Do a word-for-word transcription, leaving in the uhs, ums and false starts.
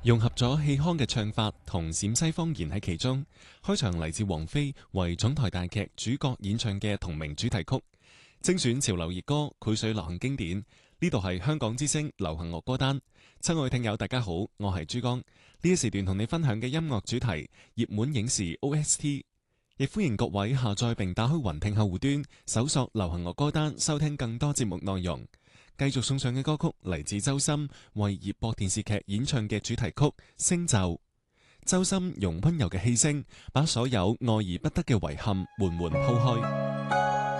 融合咗戲腔嘅唱法同陝西方言喺其中。開場嚟自王菲為總台大劇主角演唱嘅同名主題曲，精選潮流熱歌，繪水流行經典。呢度係香港之聲流行樂歌單。親愛聽友大家好，我係珠江。呢一時段同你分享嘅音樂主題，熱門影視 O S T。亦歡迎各位下載並打開雲聽客戶端，搜索流行樂歌單，收聽更多節目內容。繼續送上嘅歌曲嚟自周深為熱播電視劇演唱嘅主題曲《星袖》。周深用溫柔嘅氣聲，把所有愛而不得嘅遺憾緩緩鋪開。